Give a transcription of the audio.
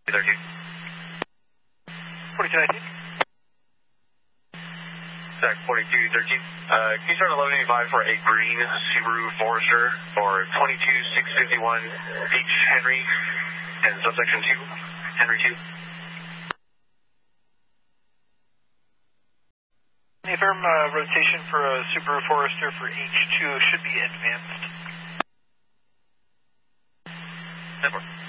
13. 4219. Zach 4213. Can you start 1185 for a green Subaru Forester for 22651 H. Henry and subsection 2, Henry 2. Affirm rotation for a Subaru Forester for H2 should be advanced. Network.